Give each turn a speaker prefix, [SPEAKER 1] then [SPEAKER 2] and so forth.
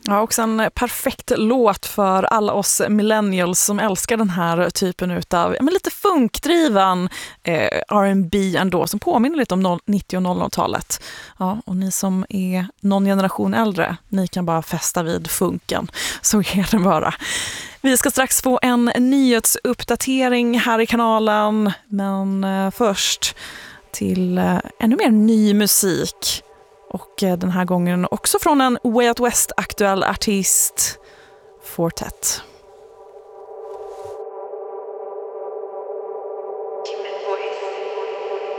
[SPEAKER 1] Ja, också en perfekt låt för alla oss millennials som älskar den här typen utav lite funkdriven R&B ändå, som påminner lite om 90- och 00-talet. Ja, och ni som är någon generation äldre, ni kan bara fästa vid funken. Så är det bara. Vi ska strax få en nyhetsuppdatering här i kanalen, men först till ännu mer ny musik. Och den här gången också från en Way Out West-aktuell artist, Four Tet.